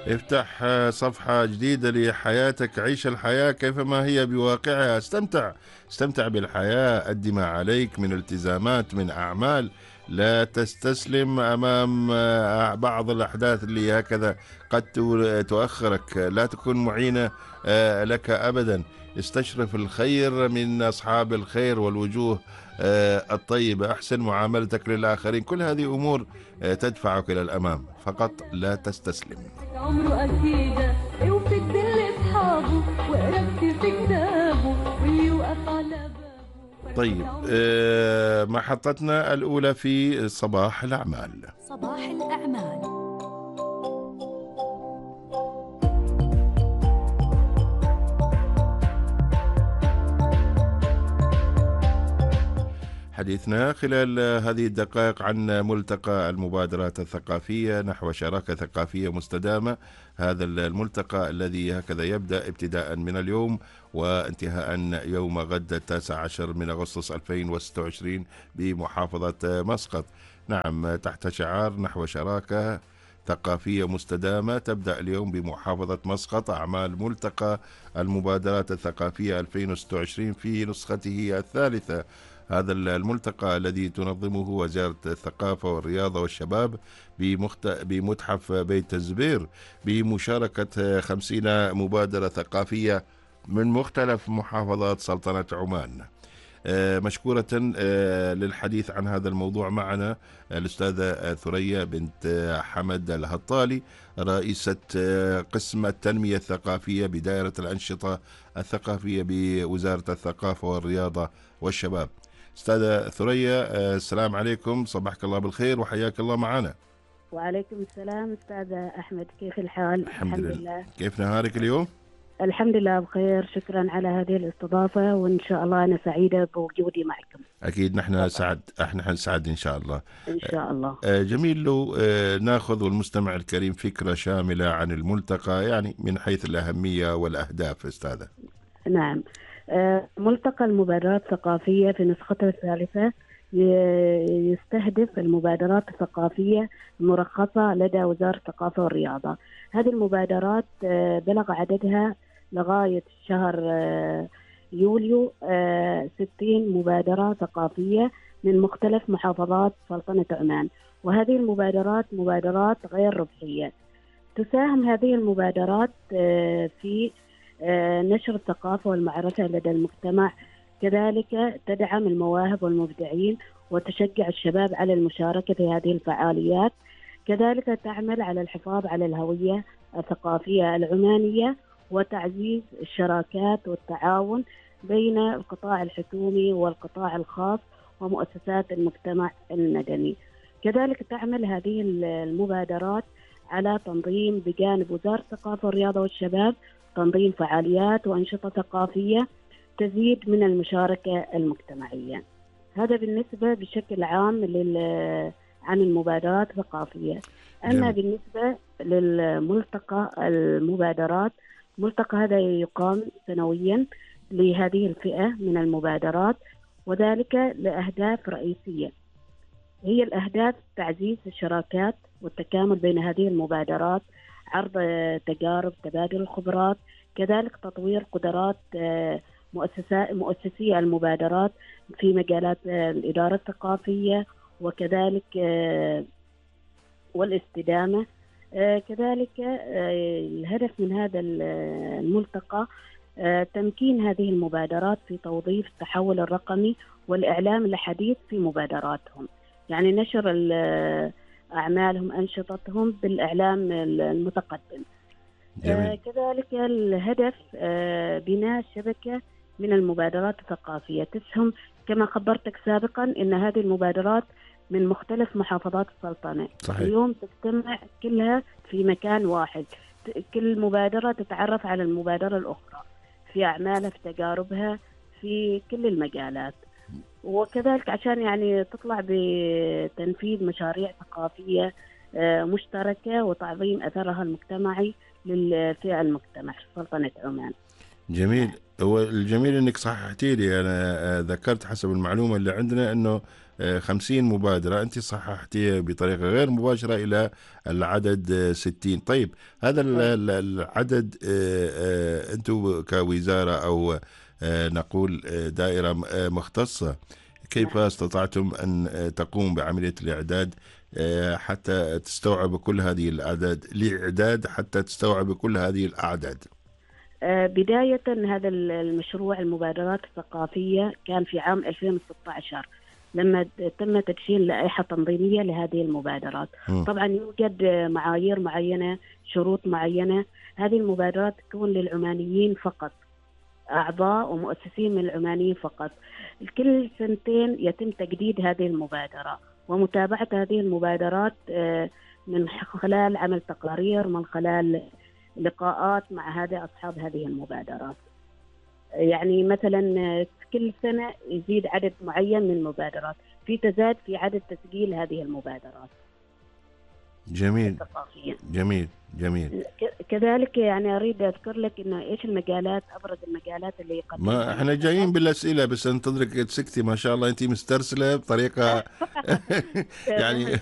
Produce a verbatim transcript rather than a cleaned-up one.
افتح صفحة جديدة لحياتك، عيش الحياة كيفما هي بواقعها، استمتع استمتع بالحياة، أدي ما عليك من التزامات، من أعمال. لا تستسلم أمام بعض الأحداث اللي هكذا قد تؤخرك، لا تكون معينة لك أبدا. استشرف الخير من أصحاب الخير والوجوه الطيبة، أحسن معاملتك للآخرين، كل هذه أمور تدفعك إلى الأمام، فقط لا تستسلم. عمره أكيدة اوفي الدل أصحابه وقربت في كتابه واللي يوقف على بابه. طيب آه، محطتنا الأولى في صباح الأعمال. صباح الأعمال. حديثنا خلال هذه الدقائق عن ملتقى المبادرات الثقافية نحو شراكة ثقافية مستدامة. هذا الملتقى الذي هكذا يبدأ ابتداء من اليوم وانتهاء يوم غد التاسع عشر من أغسطس ألفين وستة وعشرين بمحافظة مسقط. نعم، تحت شعار نحو شراكة ثقافية مستدامة، تبدأ اليوم بمحافظة مسقط أعمال ملتقى المبادرات الثقافية ألفين وستة وعشرين في نسخته الثالثة. هذا الملتقى الذي تنظمه وزارة الثقافة والرياضة والشباب بمتحف بيت الزبير بمشاركة خمسين مبادرة ثقافية من مختلف محافظات سلطنة عمان. مشكورة للحديث عن هذا الموضوع معنا الأستاذة ثريا بنت حمد الهطالي، رئيسة قسم التنمية الثقافية بدائرة الأنشطة الثقافية بوزارة الثقافة والرياضة والشباب. أستاذة ثريا، السلام عليكم، صباحك الله بالخير وحياك الله معنا. وعليكم السلام أستاذ أحمد، كيف الحال؟ الحمد, الحمد لله. لله. كيف نهارك اليوم؟ الحمد لله بخير، شكرا على هذه الاستضافة، وإن شاء الله أنا سعيدة بوجودي معكم. أكيد نحن سعد، احنا سعد إن شاء الله. إن شاء الله. جميل، لو ناخذ والمستمع الكريم فكرة شاملة عن الملتقى، يعني من حيث الأهمية والأهداف أستاذة. نعم، ملتقى المبادرات الثقافية في نسخته الثالثة يستهدف المبادرات الثقافية المرخصة لدى وزارة الثقافة والرياضة. هذه المبادرات بلغ عددها لغاية شهر يوليو ستين مبادرة ثقافية من مختلف محافظات سلطنة عمان، وهذه المبادرات مبادرات غير ربحية. تساهم هذه المبادرات في نشر الثقافة والمعرفة لدى المجتمع، كذلك تدعم المواهب والمبدعين وتشجع الشباب على المشاركة في هذه الفعاليات، كذلك تعمل على الحفاظ على الهوية الثقافية العمانية وتعزيز الشراكات والتعاون بين القطاع الحكومي والقطاع الخاص ومؤسسات المجتمع المدني. كذلك تعمل هذه المبادرات على تنظيم بجانب وزارة الثقافة والرياضة والشباب تنظيم فعاليات وأنشطة ثقافية تزيد من المشاركة المجتمعية. هذا بالنسبة بشكل عام لل عن المبادرات الثقافية. أما جميل. بالنسبة للملتقى المبادرات، ملتقى هذا يقام سنويا لهذه الفئة من المبادرات، وذلك لأهداف رئيسية. هي الأهداف تعزيز الشراكات والتكامل بين هذه المبادرات، عرض تجارب، تبادل الخبرات، كذلك تطوير قدرات مؤسسي المبادرات في مجالات الإدارة الثقافية وكذلك والاستدامة. كذلك الهدف من هذا الملتقى تمكين هذه المبادرات في توظيف التحول الرقمي والإعلام الحديث في مبادراتهم، يعني نشر أعمالهم أنشطتهم بالإعلام المتقدم. آه كذلك الهدف آه بناء شبكة من المبادرات الثقافية تسهم، كما خبرتك سابقا أن هذه المبادرات من مختلف محافظات السلطنة. صحيح. اليوم تجتمع كلها في مكان واحد، كل مبادرة تتعرف على المبادرة الأخرى في أعمالها، في تجاربها في كل المجالات، وكذلك عشان يعني تطلع بتنفيذ مشاريع ثقافية مشتركة وتعظيم أثرها المجتمعي للفئة المجتمع في سلطنة عمان. جميل. هو الجميل انك صححتي لي، انا آه، ذكرت حسب المعلومه اللي عندنا انه آه، خمسين مبادره، انت صححتيها بطريقه غير مباشره الى العدد آه، ستين. طيب هذا ال- طيب. ال- العدد، آه، آه، انتم كوزاره او آه، نقول آه، دائره م- آه، مختصه، كيف نعم. استطعتم ان آه، تقوم بعمليه الاعداد آه، حتى تستوعب كل هذه الاعداد، الاعداد حتى تستوعب كل هذه الاعداد؟ آه، بداية هذا المشروع المبادرات الثقافية كان في عام ألفين وستة عشر لما تم تدشين لائحة تنظيمية لهذه المبادرات. مم. طبعا يوجد معايير معينة، شروط معينة. هذه المبادرات تكون للعمانيين فقط، أعضاء ومؤسسين من العمانيين فقط. كل سنتين يتم تجديد هذه المبادرة ومتابعة هذه المبادرات آه، من خلال عمل تقارير، من خلال لقاءات مع هذا أصحاب هذه المبادرات. يعني مثلا كل سنة يزيد عدد معين من المبادرات، في تزاد في عدد تسجيل هذه المبادرات جميل الثقافية. جميل جميل. ك- كذلك يعني أريد أذكر لك إنه إيش المجالات، أبرز المجالات اللي يقدمها ما احنا الملتقى. جايين بالاسئله، بس انتظرك تسكتي، ما شاء الله انت مسترسله بطريقه يعني